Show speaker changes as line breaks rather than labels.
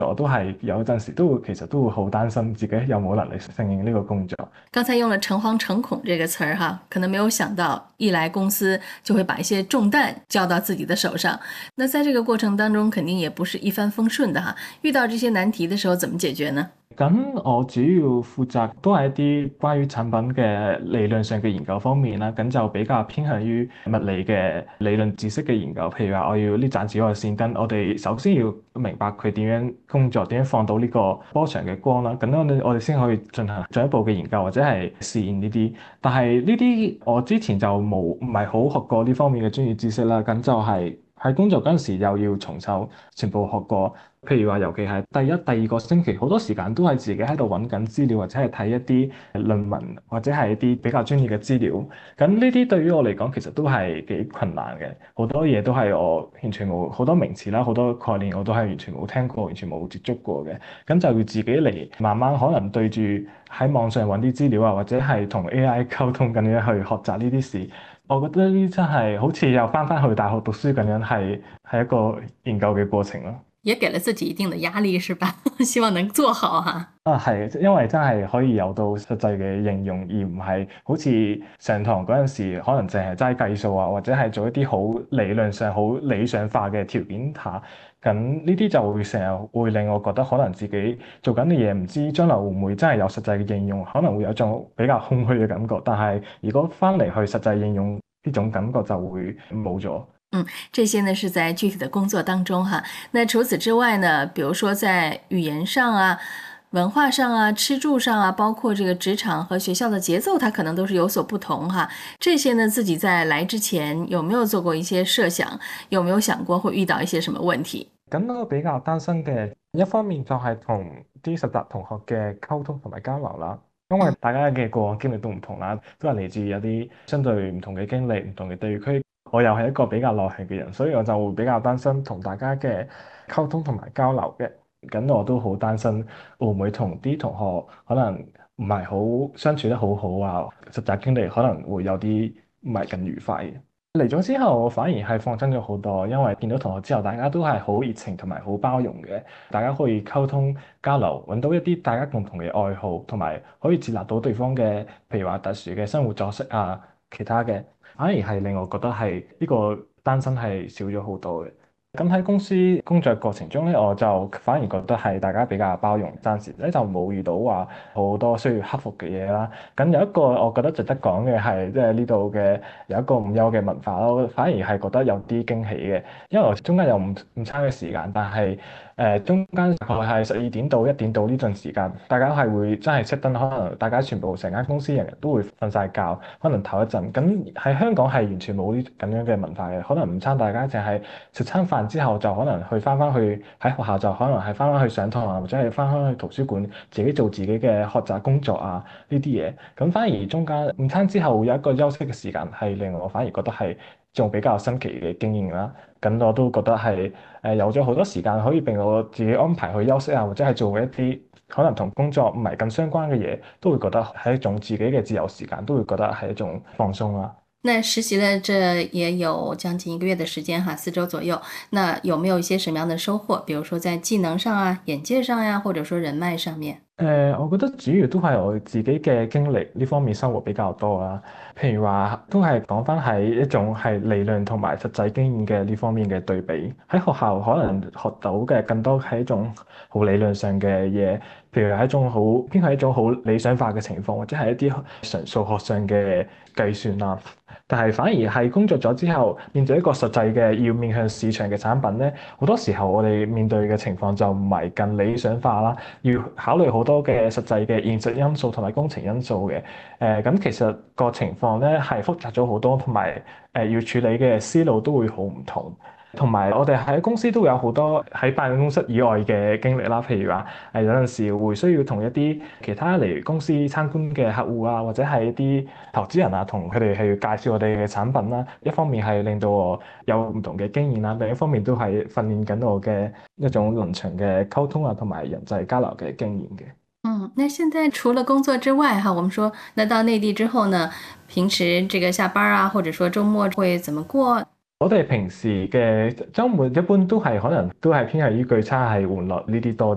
我都係有陣時其實都會好擔心自己有冇能力適應呢個工作。
刚才用了诚惶诚恐这个词儿哈，可能没有想到一来公司就会把一些重担交到自己的手上。那在這個過程當中，肯定也不是一帆風順的哈。遇到這些難題的時候，怎麼解決呢？
咁我主要負責都係一啲關於產品嘅理論上嘅研究方面啦，咁就比較偏向於物理嘅理論知識嘅研究。譬如話，我要呢盞紫外線燈，我哋首先要明白佢點樣工作，點樣放到呢個波長嘅光啦，咁我哋先可以進行進一步嘅研究或者係試驗呢啲。但係呢啲我之前就唔係好學過呢方面嘅專業知識啦，咁就係喺工作嗰陣時又要重修，全部學過。譬如話，尤其係第一、第二個星期，好多時間都係自己喺度揾緊資料，或者係睇一啲論文，或者係一啲比較專業嘅資料。咁呢啲對於我嚟講，其實都係幾困難嘅。好多嘢都係我完全冇，好多名詞啦，好多概念我都係完全冇聽過，完全冇接觸過嘅。咁就要自己嚟慢慢可能對住喺網上揾啲資料啊，或者係同 AI 溝通咁樣去學習呢啲事。我覺得呢啲真係好似又翻去大學讀書咁樣，係一個研究嘅過程咯。
也給了自己一定的壓力，是吧？希望能做好哈。
啊，係，因為真係可以有到實際嘅應用，而唔係好似上堂嗰陣時，可能淨係齋計數啊，或者係做一啲好理論上好理想化嘅條件下，咁呢啲就會成日會令我覺得可能自己做緊嘅嘢唔知將來會唔會真係有實際嘅應用，可能會有種比較空虛嘅感覺。但係如果翻嚟去實際應用呢種感覺就會冇咗。
這些呢是在具體的工作當中哈。那除此之外呢，比如說在語言上啊、文化上啊、吃住上啊，包括這個職場和學校的節奏，它可能都是有所不同哈。這些呢，自己在來之前有沒有做過一些設想？有沒有想過會遇到一些什麼問題？
咁我比較擔心嘅一方面就係同啲實習同學嘅溝通同埋交流啦，因為大家嘅過往經歷都唔同啦，都係嚟自有啲相對唔同嘅經歷、唔同嘅地區。我又係一個比較內向嘅人，所以我就會比較擔心同大家嘅溝通同埋交流嘅。咁我都好擔心會唔會同啲同學可能唔係好相處得好好啊，實習經歷可能會有啲唔係咁愉快嘅。嚟咗之後，我反而係放鬆咗好多，因為見到同學之後，大家都係好熱情同埋好包容嘅，大家可以溝通交流，揾到一啲大家共同嘅愛好，同埋可以接納到對方嘅，譬如話特殊嘅生活作息啊，其他嘅，反而係令我覺得係呢個擔心係少咗好多嘅。咁喺公司工作過程中咧，我就反而覺得係大家比較包容，暫時咧就冇遇到話好多需要克服嘅嘢啦。咁有一個我覺得值得講嘅係，即係呢度嘅有一個午休嘅文化咯，反而係覺得有啲驚喜嘅，因為我中間有午餐嘅時間，但係中間大概係12點到1點到呢段時間，大家係會真係熄燈，可能大家全部成間公司人人都會瞓晒覺，可能唞一陣。咁喺香港係完全冇呢咁樣嘅文化嘅，可能午餐大家淨係食餐飯之後就可能翻去喺學校就可能係翻去上堂啊，或者係翻去圖書館自己做自己嘅學習工作啊呢啲嘢。咁反而中間午餐之後有一個休息嘅時間，係令我反而覺得係仲比較新奇嘅經驗啦。咁我都覺得係有咗好多時間可以俾我自己安排去休息啊，或者係做一啲可能同工作唔係咁相關嘅嘢，都會覺得係一種自己嘅自由時間，都會覺得係一種放鬆啦。
那實習了這也有將近1個月的時間哈，4周左右。那有沒有一些什麼樣的收穫？比如說在技能上啊、眼界上呀，或者說人脈上面？
我覺得主要都係我自己嘅經歷呢方面生活比較多啦。譬如話，都係講翻係一種係理論同埋實際經驗嘅呢方面嘅對比。喺學校可能學到嘅更多係一種好理論上嘅嘢，譬如係一種好偏向一種好理想化嘅情況，或者係一啲純數學上嘅計算啦。但係反而係工作咗之後，面對一個實際嘅要面向市場嘅產品咧，好多時候我哋面對嘅情況就唔係更理想化啦，要考慮好多嘅實際嘅現實因素同埋工程因素嘅。咁其實個情況咧係複雜咗好多，同埋要處理嘅思路都會好唔同。同埋我哋喺公司都有好多喺辦公室以外嘅經歷啦，譬如話有陣時會需要同一啲其他嚟公司參觀嘅客戶啊，或者係一啲投資人啊，同佢哋去介紹我哋嘅產品啦。一方面係令到我有唔同嘅經驗啦，另一方面都係訓練緊我嘅一種臨場嘅溝通啊，同埋人際交流嘅經驗嘅。
那現在除了工作之外哈，我們說，那到內地之後呢，平時這個下班啊，或者說週末會怎麼過？
我哋平時嘅週末一般都係可能都係偏向於聚餐係玩樂呢啲多。